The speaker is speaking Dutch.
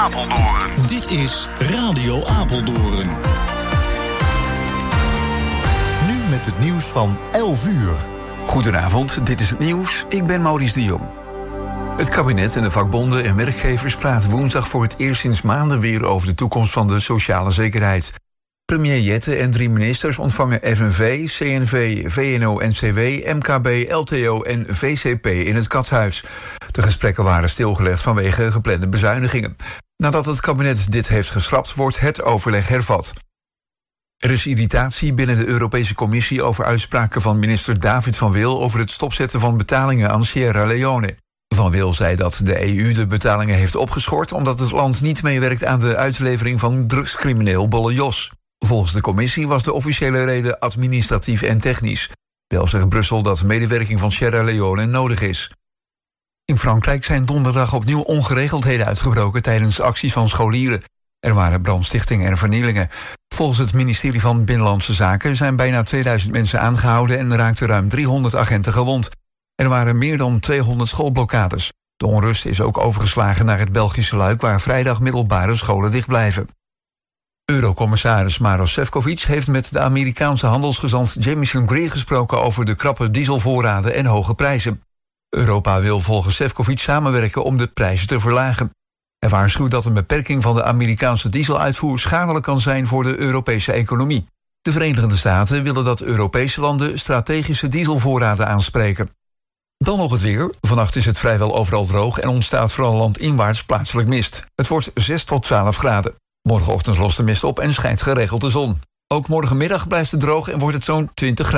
Apeldoorn. Dit is Radio Apeldoorn. Nu met het nieuws van 11 uur. Goedenavond, dit is het nieuws. Ik ben Maurice de Jong. Het kabinet en de vakbonden en werkgevers praten woensdag voor het eerst sinds maanden weer over de toekomst van de sociale zekerheid. Premier Jette en 3 ministers ontvangen FNV, CNV, VNO-NCW, MKB, LTO en VCP in het Katshuis. De gesprekken waren stilgelegd vanwege geplande bezuinigingen. Nadat het kabinet dit heeft geschrapt, wordt het overleg hervat. Er is irritatie binnen de Europese Commissie over uitspraken van minister David van Wil over het stopzetten van betalingen aan Sierra Leone. Van Wil zei dat de EU de betalingen heeft opgeschort omdat het land niet meewerkt aan de uitlevering van drugscrimineel Bolle Jos. Volgens de commissie was de officiële reden administratief en technisch. Wel zegt Brussel dat medewerking van Sierra Leone nodig is. In Frankrijk zijn donderdag opnieuw ongeregeldheden uitgebroken tijdens acties van scholieren. Er waren brandstichtingen en vernielingen. Volgens het ministerie van Binnenlandse Zaken zijn bijna 2000 mensen aangehouden en raakten ruim 300 agenten gewond. Er waren meer dan 200 schoolblokkades. De onrust is ook overgeslagen naar het Belgische Luik, waar vrijdag middelbare scholen dicht blijven. Eurocommissaris Maroš Šefčovič heeft met de Amerikaanse handelsgezant Jamieson Greer gesproken over de krappe dieselvoorraden en hoge prijzen. Europa wil volgens Šefčovič samenwerken om de prijzen te verlagen. Hij waarschuwt dat een beperking van de Amerikaanse dieseluitvoer schadelijk kan zijn voor de Europese economie. De Verenigde Staten willen dat Europese landen strategische dieselvoorraden aanspreken. Dan nog het weer. Vannacht is het vrijwel overal droog en ontstaat vooral landinwaarts plaatselijk mist. Het wordt 6 tot 12 graden. Morgenochtend lost de mist op en schijnt geregeld de zon. Ook morgenmiddag blijft het droog en wordt het zo'n 20 graden.